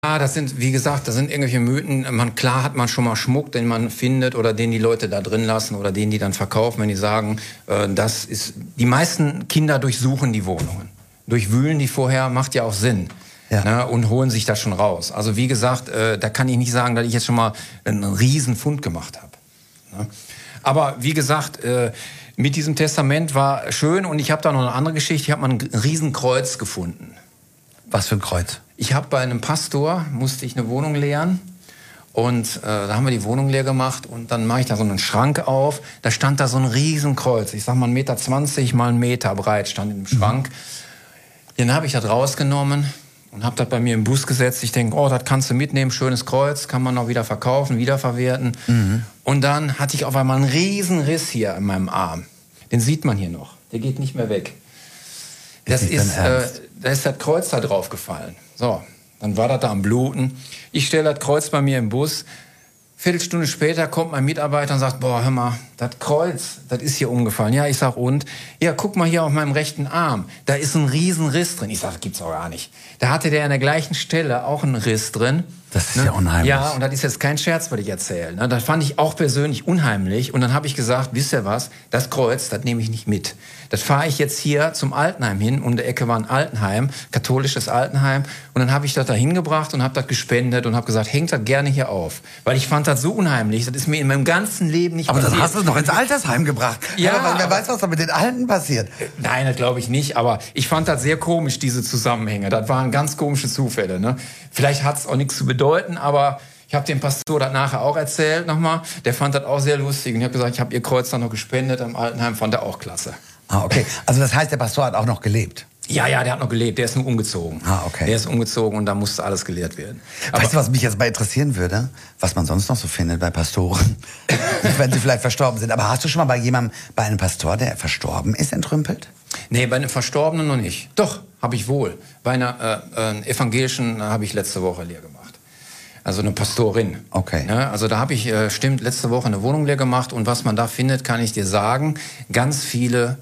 das sind, wie gesagt, das sind irgendwelche Mythen. Klar hat man schon mal Schmuck, den man findet oder den die Leute da drin lassen oder den die dann verkaufen, wenn die sagen, das ist... Die meisten Kinder durchsuchen die Wohnungen. Durchwühlen die vorher, macht ja auch Sinn. Ja. Ne, und holen sich das schon raus. Also wie gesagt, da kann ich nicht sagen, dass ich jetzt schon mal einen riesen Fund gemacht habe. Ne? Aber wie gesagt, mit diesem Testament war schön und ich habe da noch eine andere Geschichte. Ich habe mal ein Riesenkreuz gefunden. Was für ein Kreuz? Ich habe bei einem Pastor, musste ich eine Wohnung leeren und da haben wir die Wohnung leer gemacht und dann mache ich da so einen Schrank auf. Da stand da so ein Riesenkreuz, ich sag mal 1,20 Meter mal 1 Meter breit, stand in dem Schrank. Den habe ich da rausgenommen und habe das bei mir im Bus gesetzt. Ich denke, oh, das kannst du mitnehmen, schönes Kreuz, kann man auch wieder verkaufen, wiederverwerten. Und dann hatte ich auf einmal einen riesen Riss hier in meinem Arm. Den sieht man hier noch, der geht nicht mehr weg. Da ist das Kreuz da drauf gefallen. So, dann war das da am Bluten. Ich stelle das Kreuz bei mir im Bus. Viertelstunde später kommt mein Mitarbeiter und sagt, boah, hör mal, das Kreuz, das ist hier umgefallen. Ja, ich sag, und? Ja, guck mal hier auf meinem rechten Arm. Da ist ein riesen Riss drin. Ich sag, das gibt's auch gar nicht. Da hatte der an der gleichen Stelle auch einen Riss drin. Das ist ja unheimlich. Ja, und das ist jetzt kein Scherz, was ich erzähle. Ne? Das fand ich auch persönlich unheimlich. Und dann habe ich gesagt, wisst ihr was, das Kreuz, das nehme ich nicht mit. Das fahre ich jetzt hier zum Altenheim hin. Um die Ecke war ein Altenheim, katholisches Altenheim. Und dann habe ich das da hingebracht und habe das gespendet und habe gesagt, hängt das gerne hier auf. Weil ich fand das so unheimlich. Das ist mir in meinem ganzen Leben nicht passiert. Aber dann hast du es noch ins Altersheim gebracht. Ja, wer weiß, was da mit den Alten passiert. Nein, das glaube ich nicht. Aber ich fand das sehr komisch, diese Zusammenhänge. Das waren ganz komische Zufälle. Ne? Vielleicht hat es auch nichts zu bedeuten, aber ich habe dem Pastor das nachher auch erzählt nochmal. Der fand das auch sehr lustig. Und ich habe gesagt, ich habe ihr Kreuz dann noch gespendet am Altenheim. Fand er auch klasse. Ah, okay. Also das heißt, der Pastor hat auch noch gelebt? Ja, der hat noch gelebt. Der ist nur umgezogen. Ah, okay. Der ist umgezogen und da musste alles gelehrt werden. Aber weißt du, was mich jetzt mal interessieren würde? Was man sonst noch so findet bei Pastoren? Wenn sie vielleicht verstorben sind. Aber hast du schon mal bei einem Pastor, der verstorben ist, entrümpelt? Nee, bei einem Verstorbenen noch nicht. Doch, habe ich wohl. Bei einer evangelischen habe ich letzte Woche leer gemacht. Also eine Pastorin. Okay. Ja, also da habe ich, letzte Woche eine Wohnung leer gemacht. Und was man da findet, kann ich dir sagen, ganz viele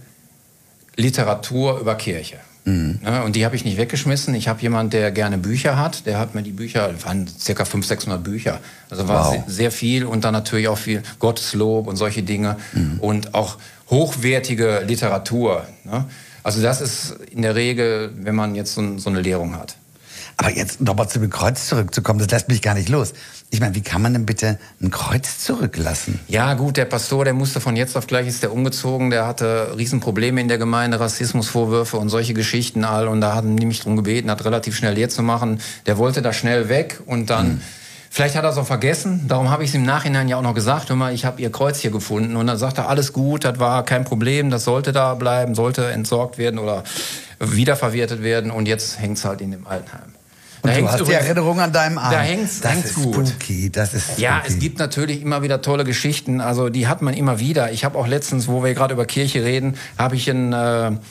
Literatur über Kirche. Ja, und die habe ich nicht weggeschmissen. Ich habe jemanden, der gerne Bücher hat. Der hat mir die Bücher, das waren ca. 500, 600 Bücher. Also war sehr viel und dann natürlich auch viel Gotteslob und solche Dinge. Und auch hochwertige Literatur. Ne? Also das ist in der Regel, wenn man jetzt so eine Lehrung hat. Aber jetzt nochmal zu dem Kreuz zurückzukommen, das lässt mich gar nicht los. Ich meine, wie kann man denn bitte ein Kreuz zurücklassen? Ja gut, der Pastor, der musste von jetzt auf gleich, ist der umgezogen, der hatte Riesenprobleme in der Gemeinde, Rassismusvorwürfe und solche Geschichten all. Und da hatten die mich drum gebeten, hat relativ schnell leer zu machen. Der wollte da schnell weg und dann... Vielleicht hat er es auch vergessen, darum habe ich es im Nachhinein ja auch noch gesagt, hör mal, ich habe ihr Kreuz hier gefunden. Und dann sagt er, alles gut, das war kein Problem, das sollte da bleiben, sollte entsorgt werden oder wiederverwertet werden. Und jetzt hängt es halt in dem Altenheim. Und du hast die Erinnerung an deinem Arm. Da hängt's gut. Spooky, das ist spooky. Ja, es gibt natürlich immer wieder tolle Geschichten, also die hat man immer wieder. Ich habe auch letztens, wo wir gerade über Kirche reden, habe ich ein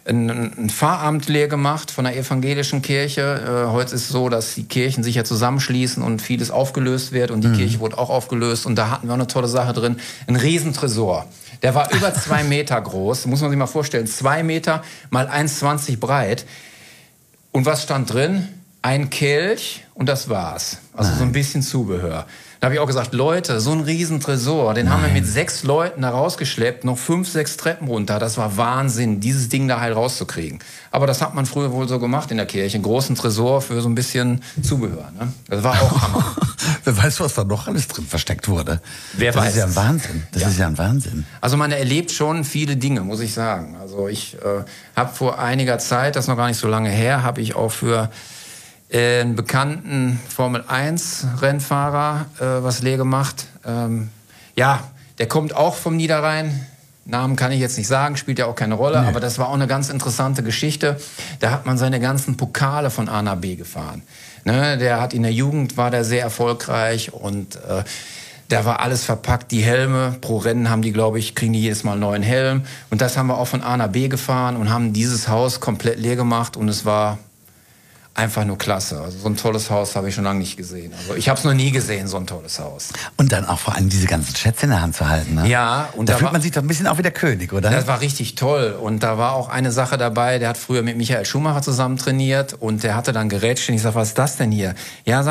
Pfarramt leer gemacht von der evangelischen Kirche. Heute ist es so, dass die Kirchen sich ja zusammenschließen und vieles aufgelöst wird und die Kirche wurde auch aufgelöst und da hatten wir auch eine tolle Sache drin, ein Riesentresor. Der war über 2 Meter groß, muss man sich mal vorstellen, 2 Meter mal 1,20 breit. Und was stand drin? Ein Kelch und das war's. Also so ein bisschen Zubehör. Da habe ich auch gesagt, Leute, so ein Riesentresor, den haben wir mit 6 Leuten da rausgeschleppt, noch 5, 6 Treppen runter. Das war Wahnsinn, dieses Ding da heil rauszukriegen. Aber das hat man früher wohl so gemacht in der Kirche. Einen großen Tresor für so ein bisschen Zubehör. Ne? Das war auch Hammer. Wer weiß, was da noch alles drin versteckt wurde. Wer weiß. Das ist ja ein Wahnsinn. Das ist ja ein Wahnsinn. Also man erlebt schon viele Dinge, muss ich sagen. Also ich habe vor einiger Zeit, das ist noch gar nicht so lange her, habe ich auch für einen bekannten Formel-1-Rennfahrer was leer gemacht. Der kommt auch vom Niederrhein. Namen kann ich jetzt nicht sagen, spielt ja auch keine Rolle. Nee. Aber das war auch eine ganz interessante Geschichte. Da hat man seine ganzen Pokale von A nach B gefahren. Ne, der hat in der Jugend, war der sehr erfolgreich und da war alles verpackt. Die Helme, pro Rennen haben die, glaube ich, kriegen die jedes Mal einen neuen Helm. Und das haben wir auch von A nach B gefahren und haben dieses Haus komplett leer gemacht und es war einfach nur klasse. Also so ein tolles Haus habe ich schon lange nicht gesehen. Also ich habe es noch nie gesehen, so ein tolles Haus. Und dann auch vor allem diese ganzen Schätze in der Hand zu halten, ne? Ja. Und da fühlt man sich doch ein bisschen auch wie der König, oder? Das war richtig toll. Und da war auch eine Sache dabei, der hat früher mit Michael Schumacher zusammen trainiert und der hatte dann Gerätchen. Ich sag, was ist das denn hier? Ja,